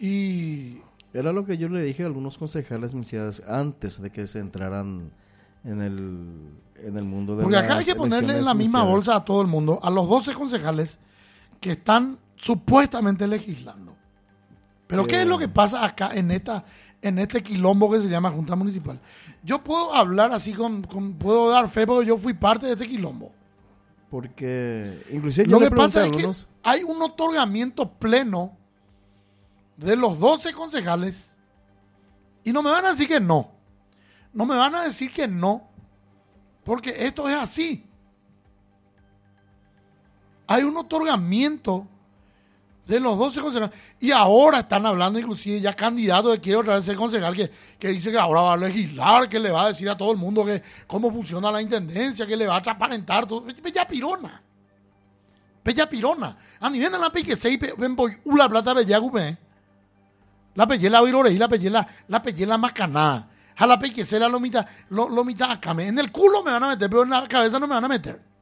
Y Era lo que yo le dije a algunos concejales, mis ciudades, antes de que se entraran en el mundo de porque las acá hay que ponerle en la elecciones misma iniciales. bolsa a todo el mundo, a los 12 concejales que están supuestamente legislando. Pero ¿qué es lo que pasa acá en este quilombo que se llama Junta Municipal? Yo puedo hablar así puedo dar fe porque yo fui parte de este quilombo. Porque inclusive yo Lo le que pregunté pasa a es que algunos, hay un otorgamiento pleno de los 12 concejales y no me van a decir que no. No me van a decir que no, porque esto es así. Hay un otorgamiento de los 12 concejales. Y ahora están hablando inclusive ya candidatos que quiere otra vez ser concejal, que dice que ahora va a legislar, que le va a decir a todo el mundo que cómo funciona la intendencia, que le va a transparentar todo. Bella pirona. Bella pirona. A nivel de la pique se ven por una plata bella gupe. La pellela virore y la pellela macaná. A la pique se la lomita acá. En el culo me van a meter, pero en la cabeza no me van a meter.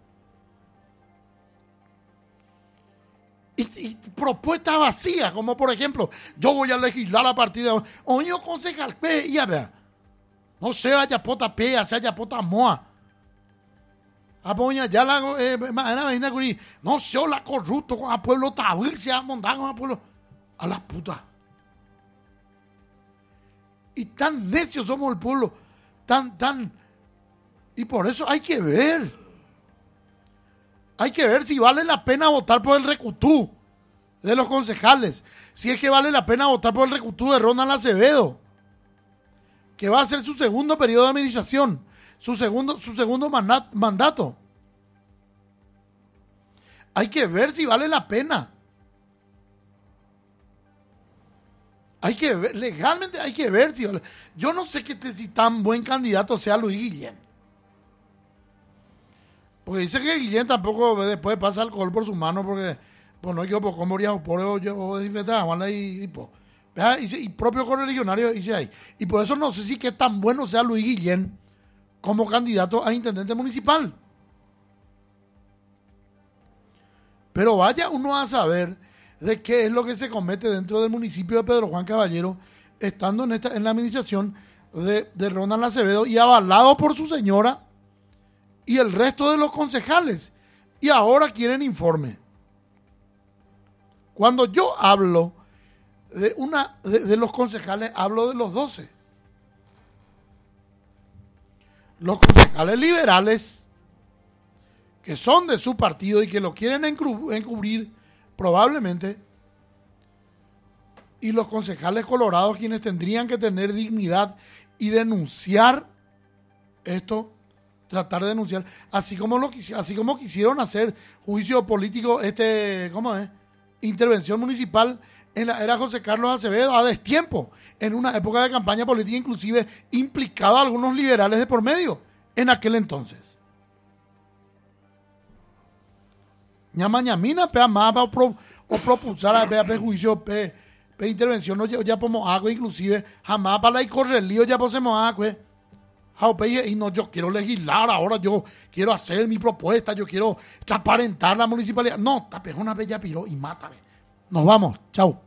Y propuestas vacías, como por ejemplo, yo voy a legislar a partir de... Oye, concejal, ya vea. No se vaya pota pea, se vaya pota moa. Apoya ya la... no se la corrupto con el pueblo tabil, se ha montado con el pueblo... A la puta. Y tan necios somos el pueblo, tan... Y por eso hay que ver. Hay que ver si vale la pena votar por el recutú de los concejales. Si es que vale la pena votar por el recutú de Ronald Acevedo, que va a ser su segundo periodo de administración, su segundo mandato. Hay que ver si vale la pena. Hay que ver, legalmente hay que ver si vale. Yo no sé si tan buen candidato sea Luis Guillén. Porque dice que Guillén tampoco después pasa alcohol por sus manos porque pues no yo como moría por yo desinfectar y propio correligionario dice ahí. Y por eso no sé si que tan bueno sea Luis Guillén como candidato a intendente municipal. Pero vaya uno a saber de qué es lo que se comete dentro del municipio de Pedro Juan Caballero, estando en la administración de Ronald Acevedo y avalado por su señora y el resto de los concejales. Y ahora quieren informe. Cuando yo hablo de los concejales, hablo de los 12. Los concejales liberales, que son de su partido y que lo quieren encubrir probablemente, y los concejales colorados, quienes tendrían que tener dignidad y denunciar esto, tratar de denunciar, así como quisieron hacer juicio político, intervención municipal en la era José Carlos Acevedo a destiempo, en una época de campaña política, inclusive implicado a algunos liberales de por medio en aquel entonces. Ñamañamina pea más o propulsar a juicio intervención no ya podemos agua inclusive jamás para la correlío ya podemos agua. Y no, yo quiero legislar ahora, yo quiero hacer mi propuesta, yo quiero transparentar la municipalidad. No, tapejona bella piro y mátame. Nos vamos, chao.